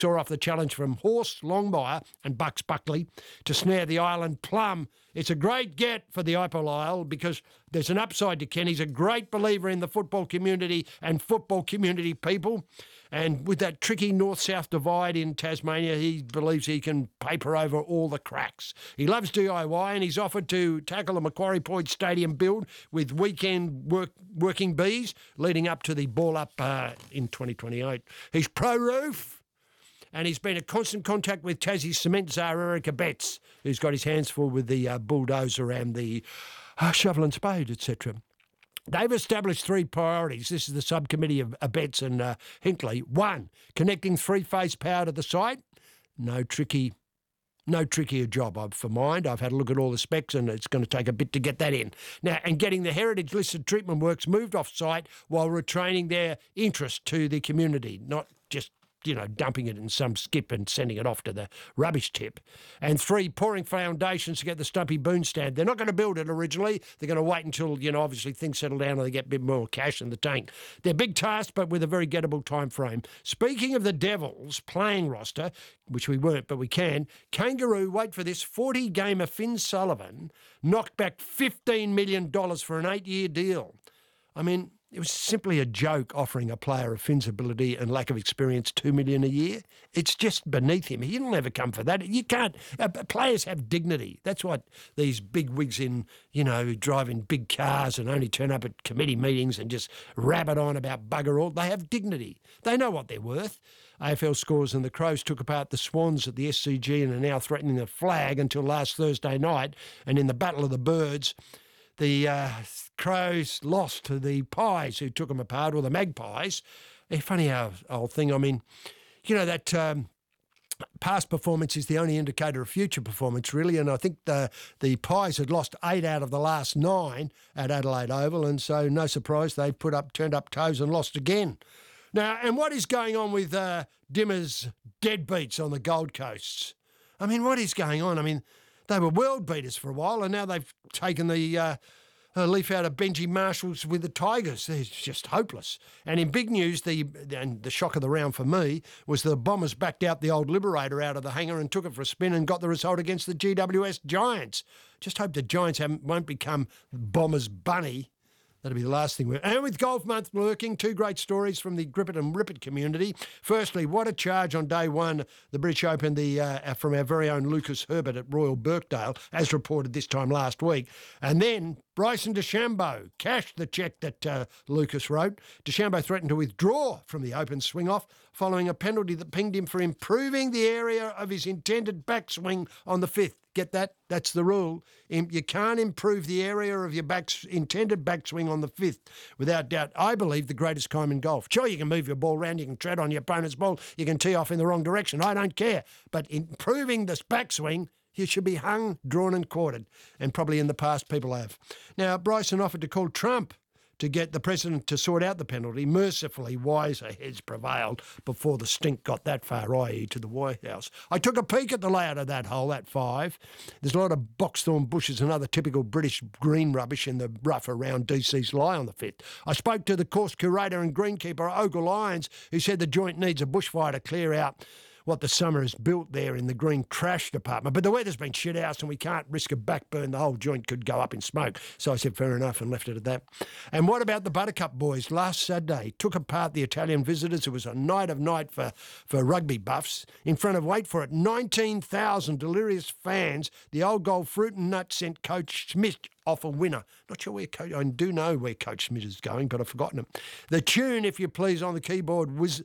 saw off the challenge from Horse Longmire and Bucks Buckley to snare the Island Plum. It's a great get for the Opal Isle because there's an upside to Ken. He's a great believer in the football community and football community people. And with that tricky north-south divide in Tasmania, he believes he can paper over all the cracks. He loves DIY and he's offered to tackle the Macquarie Point Stadium build with weekend working bees leading up to the ball up in 2028. He's pro-roof. And he's been in constant contact with Tassie's cement czar, Erica Betts, who's got his hands full with the bulldozer and the shovel and spade, etc. They've established 3 priorities. This is the subcommittee of Betts and Hinkley. 1, connecting three-phase power to the site. No trickier job for mind. I've had a look at all the specs and it's going to take a bit to get that in. Now, and getting the heritage listed treatment works moved off site while retaining their interest to the community, not just dumping it in some skip and sending it off to the rubbish tip. And 3, pouring foundations to get the Stumpy Boon stand. They're not going to build it originally. They're going to wait until, obviously things settle down and they get a bit more cash in the tank. They're big tasks, but with a very gettable time frame. Speaking of the Devils playing roster, which we weren't, but we can, Kangaroo, wait for this, 40-gamer Finn Sullivan knocked back $15 million for an 8-year deal. I mean, it was simply a joke offering a player of Finn's ability and lack of experience $2 million a year. It's just beneath him. He'll never come for that. You can't. Players have dignity. That's what these big wigs in, driving big cars and only turn up at committee meetings and just rabbit on about bugger all. They have dignity. They know what they're worth. AFL Scores and the Crows took apart the Swans at the SCG and are now threatening the flag until last Thursday night. And in the Battle of the Birds, the Crows lost to the Pies who took them apart, or the Magpies. Funny how old thing. I mean, that past performance is the only indicator of future performance, really. And I think the Pies had lost 8 out of the last 9 at Adelaide Oval, and so no surprise they turned up toes and lost again. Now, and what is going on with Dimmer's deadbeats on the Gold Coast? I mean, what is going on? I mean, they were world beaters for a while, and now they've taken the leaf out of Benji Marshall's with the Tigers. It's just hopeless. And in big news, the shock of the round for me was the Bombers backed out the old Liberator out of the hangar and took it for a spin and got the result against the GWS Giants. Just hope the Giants won't become Bombers Bunny. That'll be the last thing. And with Golf Month lurking, 2 great stories from the Grip It and Rip It community. Firstly, what a charge on day 1, the British Open, from our very own Lucas Herbert at Royal Birkdale, as reported this time last week. And then Bryson DeChambeau cashed the cheque that Lucas wrote. DeChambeau threatened to withdraw from the Open swing-off following a penalty that pinged him for improving the area of his intended backswing on the 5th. Get that? That's the rule. You can't improve the area of your intended backswing on the 5th. Without doubt, I believe the greatest time in golf. Sure, you can move your ball around, you can tread on your opponent's ball, you can tee off in the wrong direction. I don't care. But improving this backswing, you should be hung, drawn and quartered. And probably in the past people have. Now, Bryson offered to call Trump to get the president to sort out the penalty. Mercifully, wiser heads prevailed before the stink got that far, i.e. to the White House. I took a peek at the layout of that hole, that 5. There's a lot of boxthorn bushes and other typical British green rubbish in the rough around DC's lie on the 5th. I spoke to the course curator and greenkeeper, Ogle Lyons, who said the joint needs a bushfire to clear out what the summer has built there in the green trash department. But the weather's been shit house and we can't risk a backburn. The whole joint could go up in smoke. So I said, fair enough, and left it at that. And what about the Buttercup boys? Last Saturday, took apart the Italian visitors. It was a night of night for rugby buffs. In front of, wait for it, 19,000 delirious fans. The Old Gold Fruit and Nut sent Coach Smith off a winner. Not sure where I do know where Coach Smith is going, but I've forgotten him. The tune, if you please, on the keyboard was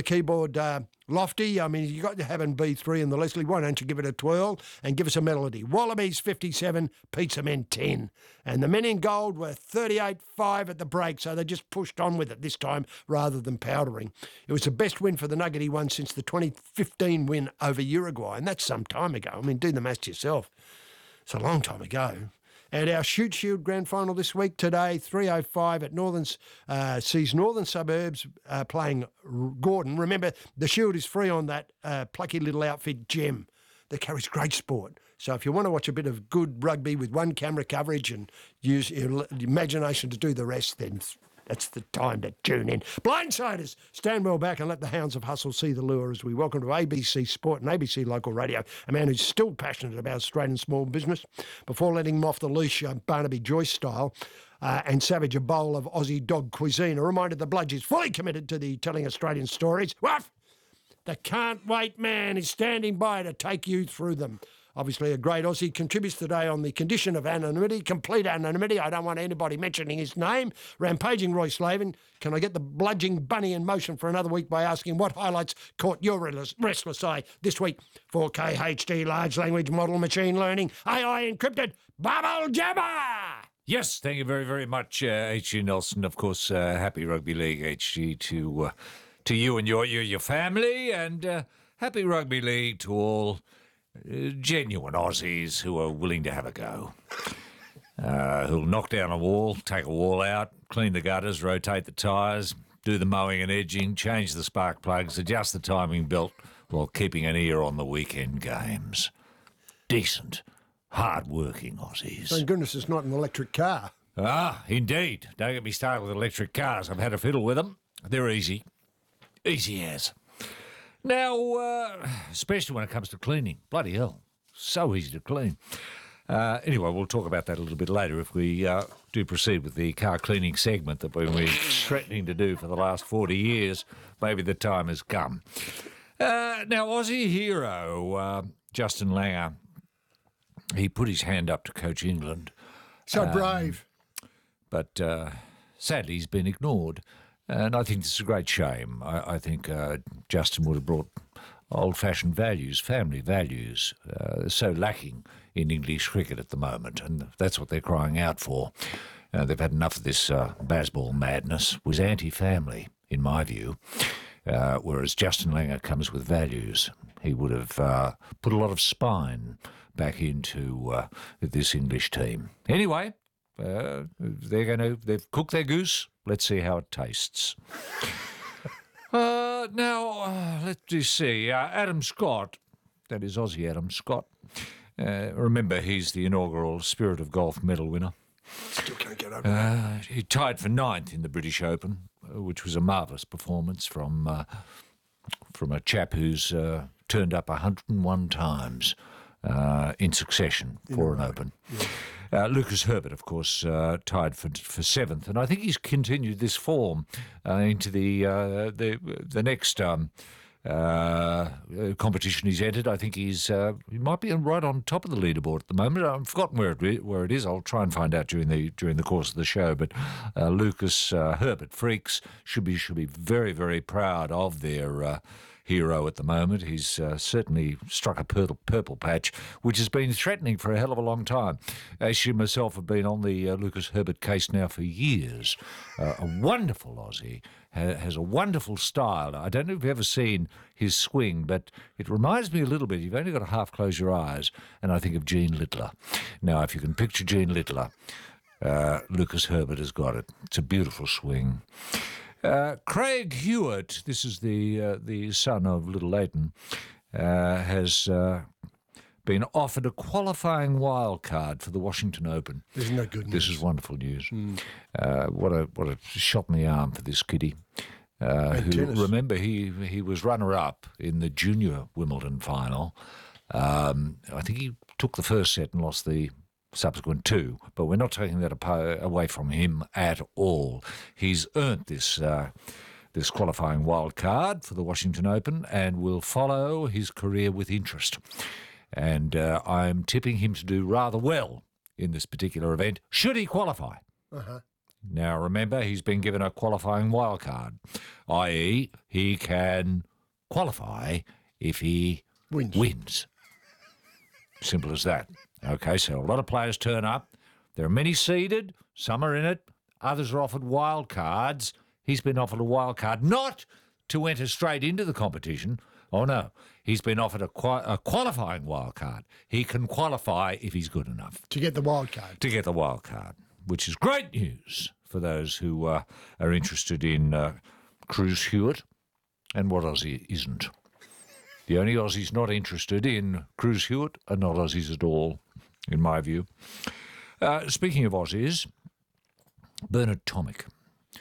lofty. I mean, you got to have an B3 in the Leslie. Why don't you give it a twirl and give us a melody? Wallabies 57, Pizza Men 10. And the men in gold were 38-5 at the break, so they just pushed on with it this time rather than powdering. It was the best win for the Nuggety one since the 2015 win over Uruguay, and that's some time ago. I mean, do the maths yourself. It's a long time ago. And our Shoot Shield Grand Final this week today, 3:05 at sees Northern Suburbs playing Gordon. Remember, the Shield is free on that plucky little outfit, Gem, that carries great sport. So if you want to watch a bit of good rugby with one camera coverage and use your imagination to do the rest, then That's the time to tune in. Blindsiders, stand well back and let the hounds of hustle see the lure as we welcome to ABC Sport and ABC Local Radio a man who's still passionate about Australian small business. Before letting him off the leash, Barnaby Joyce style, and savage a bowl of Aussie dog cuisine, a reminder the Bludge is fully committed to the telling Australian stories. Woof! The can't-wait man is standing by to take you through them. Obviously, a great Aussie contributes today on the condition of anonymity, complete anonymity. I don't want anybody mentioning his name. Rampaging Roy Slavin. Can I get the bludging bunny in motion for another week by asking what highlights caught your restless eye this week? 4K HD large language model machine learning, AI encrypted, bubble jabber! Yes, thank you very, very much, H.G. Nelson. Of course, happy Rugby League, H.G., to you and your family, and happy Rugby League to all genuine Aussies who are willing to have a go. Who'll knock down a wall, take a wall out, clean the gutters, rotate the tyres, do the mowing and edging, change the spark plugs, adjust the timing belt while keeping an ear on the weekend games. Decent, hard-working Aussies. Thank goodness it's not an electric car. Ah, indeed. Don't get me started with electric cars. I've had a fiddle with them. They're easy. Easy as. Now, especially when it comes to cleaning. Bloody hell. So easy to clean. Anyway, we'll talk about that a little bit later if we do proceed with the car cleaning segment that we've been threatening to do for the last 40 years. Maybe the time has come. Now, Aussie hero Justin Langer, he put his hand up to coach England. So brave. But sadly, he's been ignored. And I think this is a great shame. I think Justin would have brought old-fashioned values, family values, so lacking in English cricket at the moment, and that's what they're crying out for. They've had enough of this baseball madness. Was anti-family, in my view, whereas Justin Langer comes with values. He would have put a lot of spine back into this English team. Anyway, they've cooked their goose. Let's see how it tastes. Now, let's just see. Adam Scott, that is Aussie Adam Scott. Remember, he's the inaugural Spirit of Golf medal winner. Still can't get over that. He tied for 9th in the British Open, which was a marvellous performance from a chap who's turned up 101 times in succession for an Open. Yeah. Lucas Herbert, of course, tied for 7th, and I think he's continued this form into the next competition he's entered. I think he might be right on top of the leaderboard at the moment. I've forgotten where it is. I'll try and find out during the course of the show. But Lucas Herbert freaks should be very, very proud of their hero at the moment. He's certainly struck a purple patch, which has been threatening for a hell of a long time. Actually, myself have been on the Lucas Herbert case now for years. A wonderful Aussie, has a wonderful style. I don't know if you've ever seen his swing, but it reminds me a little bit. You've only got to half close your eyes, and I think of Gene Littler. Now, if you can picture Gene Littler, Lucas Herbert has got it. It's a beautiful swing. Craig Hewitt, this is the son of Little Leighton, has been offered a qualifying wild card for the Washington Open. Isn't that good news? This is wonderful news. What a shot in the arm for this kiddie. Who, remember, he was runner-up in the junior Wimbledon final. I think he took the first set and lost the subsequent 2, but we're not taking that away from him at all. He's earned this qualifying wild card for the Washington Open and will follow his career with interest. And I'm tipping him to do rather well in this particular event, should he qualify. Now, remember, he's been given a qualifying wild card, i.e. he can qualify if he wins. Simple as that. Okay, so a lot of players turn up. There are many seeded. Some are in it. Others are offered wild cards. He's been offered a wild card, not to enter straight into the competition. Oh, no. He's been offered a qualifying wild card. He can qualify if he's good enough. To get the wild card. To get the wild card, which is great news for those who are interested in Cruz Hewitt. And what Aussie isn't? The only Aussies not interested in Cruz Hewitt are not Aussies at all, in my view. Speaking of Aussies, Bernard Tomic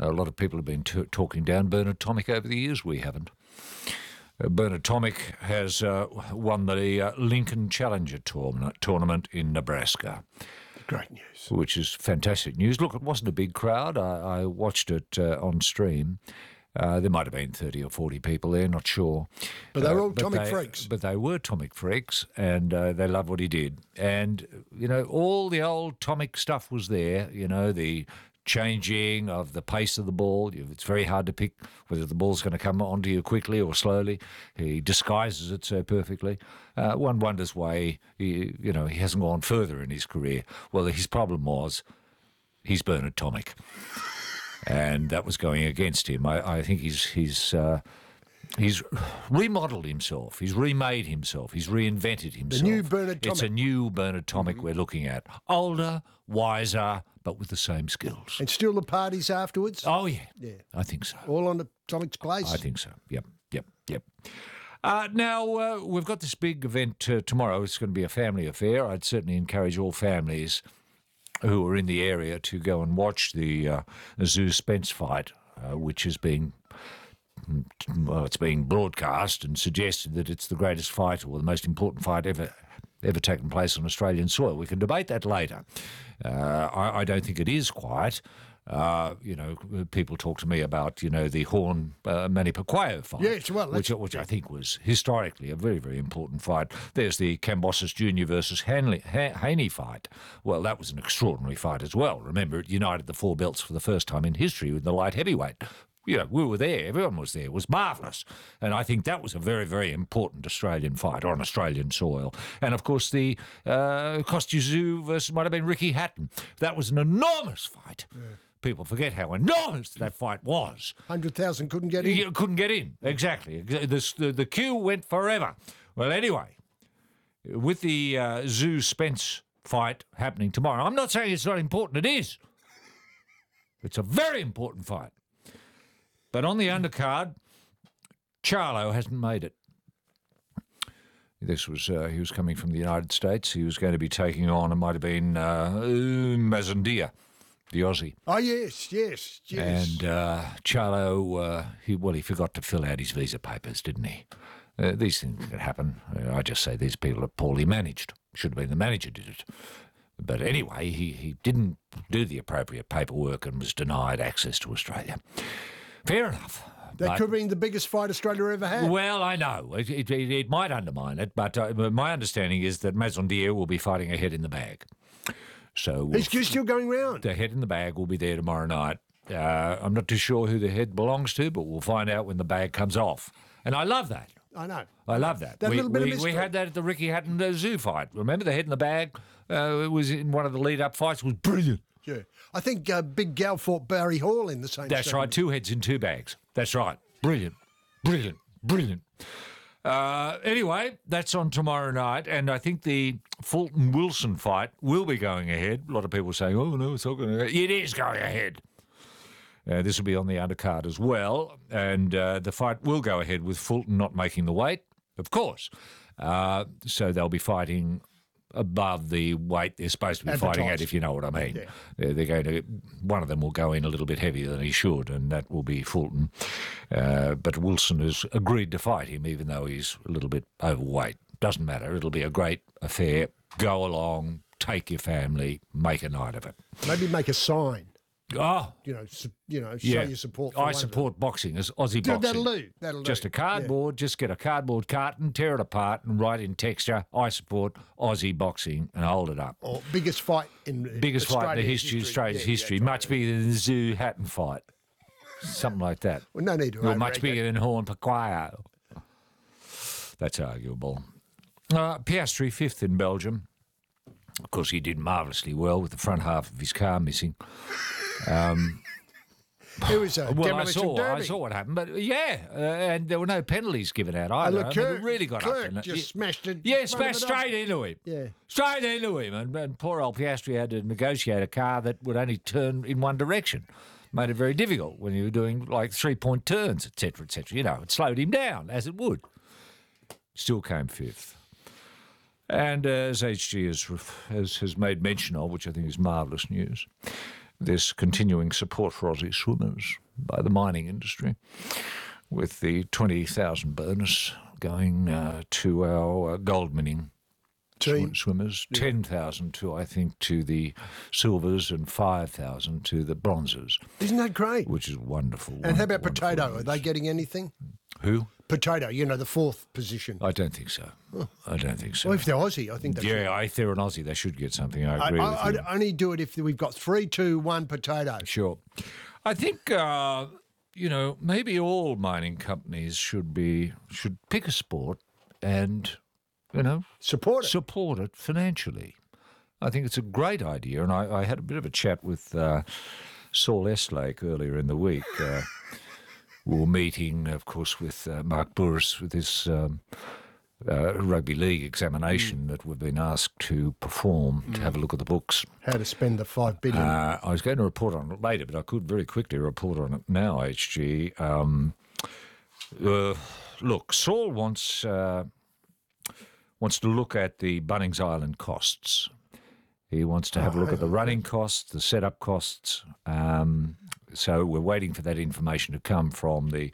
A lot of people have been talking down Bernard Tomic over the years. We haven't. Bernard Tomic has won the Lincoln Challenger tournament in Nebraska. Great news. Which is fantastic news. Look, it wasn't a big crowd. I watched it on stream. There might have been 30 or 40 people there, not sure. But they were all Tomic freaks. But they were Tomic freaks, and they loved what he did. And, all the old Tomic stuff was there, the changing of the pace of the ball. It's very hard to pick whether the ball's going to come onto you quickly or slowly. He disguises it so perfectly. One wonders why he hasn't gone further in his career. Well, his problem was he's Bernard Tomic, and that was going against him. I think he's remodelled himself. He's remade himself. He's reinvented himself. The new Bernard Tomic. It's a new Bernard Tomic we're looking at. Older, wiser, but with the same skills. And still the parties afterwards? Oh, yeah. Yeah. I think so. All on the Tomic's place? I think so. Yep. Now, we've got this big event tomorrow. It's going to be a family affair. I'd certainly encourage all families who are in the area to go and watch the Zoo Spence fight, which is being... Well, it's being broadcast and suggested that it's the greatest fight or the most important fight ever taken place on Australian soil. We can debate that later. I don't think it is quite. People talk to me about, the Horn Manny Pacquiao fight. Yes, well, which I think was historically a very, very important fight. There's the Kambosos Jr. versus Haney fight. Well, that was an extraordinary fight as well. Remember, it united the four belts for the first time in history with the light heavyweight. We were there. Everyone was there. It was marvellous. And I think that was a very, very important Australian fight on Australian soil. And, of course, the Kostya Tszyu versus might have been Ricky Hatton. That was an enormous fight. Yeah. People forget how enormous that fight was. 100,000 couldn't get in. You couldn't get in, exactly. The queue went forever. Well, anyway, with the Tszyu-Spence fight happening tomorrow, I'm not saying it's not important. It is. It's a very important fight. But on the undercard, Charlo hasn't made it. This was he was coming from the United States. He was going to be taking on, it might have been Mazundia, the Aussie. Oh, yes. And Charlo, he forgot to fill out his visa papers, didn't he? These things can happen. I just say these people are poorly managed. Should have been the manager did it. But anyway, he didn't do the appropriate paperwork and was denied access to Australia. Fair enough. That could have been the biggest fight Australia ever had. Well, I know. It might undermine it, but my understanding is that Mazundia will be fighting a head in the bag. So he's still going round. The head in the bag will be there tomorrow night. I'm not too sure who the head belongs to, but we'll find out when the bag comes off. And I love that. I know. I love that. We had that at the Ricky Hatton Zoo fight. Remember the head in the bag? It was in one of the lead-up fights. It was brilliant. Yeah. I think Big Gal fought Barry Hall in the same That's segment. right, 2 heads in 2 bags. That's right. Brilliant. Anyway, that's on tomorrow night, and I think the Fulton-Wilson fight will be going ahead. A lot of people saying, oh, no, it's not going to go ahead. It is going ahead. This will be on the undercard as well, and the fight will go ahead with Fulton not making the weight, of course. So they'll be fighting above the weight they're supposed to be fighting at, if you know what I mean. Yeah. They're going to. One of them will go in a little bit heavier than he should, and that will be Fulton. But Wilson has agreed to fight him, even though he's a little bit overweight. Doesn't matter. It'll be a great affair. Go along, take your family, make a night of it. Maybe make a sign. Oh, show your support. I support boxing as Aussie boxing. That'll do. Just a cardboard. Just get a cardboard carton, tear it apart, and write in texture, "I support Aussie boxing," and hold it up. Or biggest fight in Australia's history. Much bigger than the Tszyu Hatton fight. Something like that. Well, no need to. Or much bigger than Horn Pacquiao. That's arguable. Piastri 5th in Belgium. Of course, he did marvellously well with the front half of his car missing. It was a demolition derby. I saw what happened, but and there were no penalties given out either. Leclerc really got up in it. Just smashed it. Yeah, smashed straight into him. Yeah, straight into him, and poor old Piastri had to negotiate a car that would only turn in one direction. Made it very difficult when you were doing like 3-point turns, etc., etc. It slowed him down as it would. Still came 5th. And as HG has made mention of, which I think is marvellous news, this continuing support for Aussie swimmers by the mining industry, with the 20,000 bonus going to our gold minning swimmers, 10,000 to the silvers and 5,000 to the bronzes. Isn't that great? Which is wonderful. And how about Potato? Are they getting anything? Who? Potato, the fourth position. I don't think so. I don't think so. Well, if they're Aussie, I think they should. Yeah, if they're an Aussie, they should get something. I agree with you. I'd only do it if we've got 3, 2, 1 Potato. Sure. I think, maybe all mining companies should pick a sport and, support it financially. I think it's a great idea. And I had a bit of a chat with Saul Estlake earlier in the week. We were meeting, of course, with Mark Burris with his rugby league examination that we've been asked to perform, to have a look at the books. How to spend the $5 billion. I was going to report on it later, but I could very quickly report on it now, HG. Look, Saul wants to look at the Bunnings Island costs. He wants to have a look at the running costs, the setup costs. So we're waiting for that information to come from the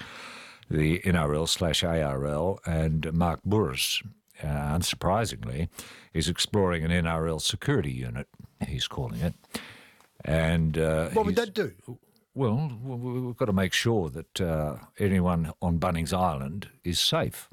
NRL/ARL, and Mark Burris, unsurprisingly, is exploring an NRL security unit, he's calling it. And what would that do? Well, we've got to make sure that anyone on Bunnings Island is safe.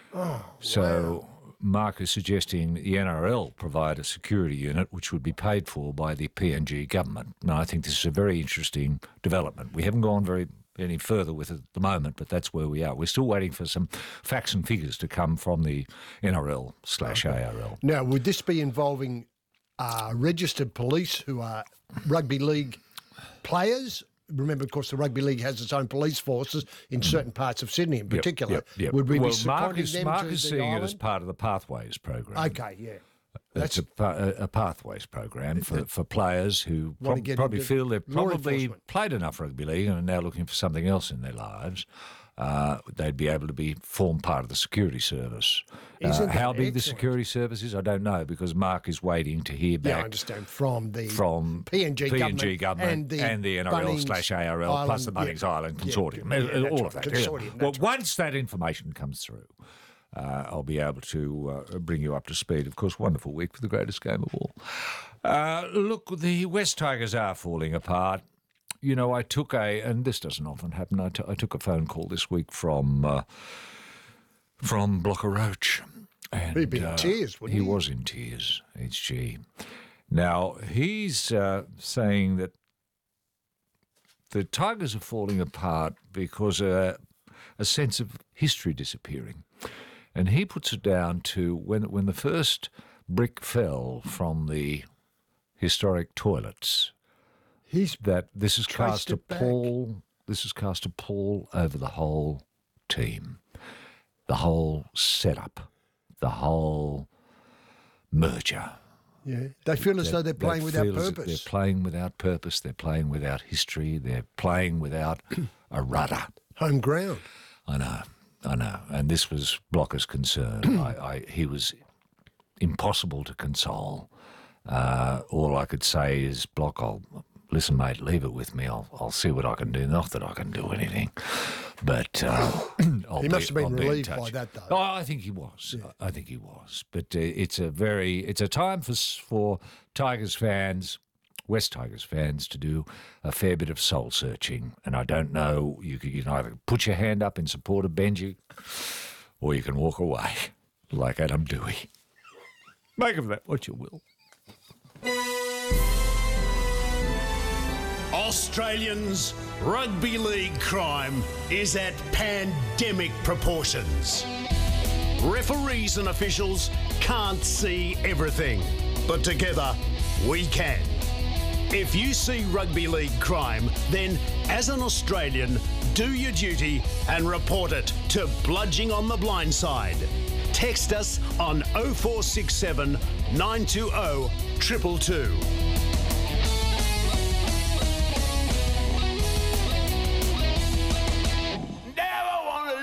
So Mark is suggesting the NRL provide a security unit which would be paid for by the PNG government. Now, I think this is a very interesting development. We haven't gone any further with it at the moment, but that's where we are. We're still waiting for some facts and figures to come from the NRL/ARL. Now, would this be involving registered police who are rugby league players? Remember, of course, the rugby league has its own police forces in certain parts of Sydney in particular. Yep. Would we be Mark is to seeing it as part of the Pathways program. Okay, yeah. That's a Pathways program for players who probably feel they've probably played enough rugby league and are now looking for something else in their lives. They'd be able to form part of the security service. How big the security service is, I don't know, because Mark is waiting to hear back. Yeah, I understand, from PNG government and the NRL/ARL plus the Bunnings Island Consortium, all of that. Consortium, Well, once that information comes through, I'll be able to bring you up to speed. Of course, wonderful week for the greatest game of all. Look, the West Tigers are falling apart. I took and this doesn't often happen, I took a phone call this week from Blocker Roach. And, he'd be in tears, wouldn't he? He was in tears, HG. Now, he's saying that the Tigers are falling apart because a sense of history disappearing. And he puts it down to when the first brick fell from the historic toilets, this has cast a pall. This has cast a pall over the whole team, the whole setup, the whole merger. Yeah, they feel as though they're playing without purpose. They're playing without purpose. They're playing without history. They're playing without a rudder. Home ground. I know. And this was Blocker's concern. He was impossible to console. All I could say is, Block, listen, mate, leave it with me. I'll see what I can do. Not that I can do anything, but he must have been relieved by that, though. Oh, I think he was. Yeah. I think he was. But it's a time for Tigers fans, West Tigers fans, to do a fair bit of soul searching. And I don't know. You can either put your hand up in support of Benji, or you can walk away like Adam Dewey. Make of that what you will. Australians, rugby league crime is at pandemic proportions. Referees and officials can't see everything, but together we can. If you see rugby league crime, then as an Australian, do your duty and report it to Bludging on the Blindside. Text us on 0467 920 222.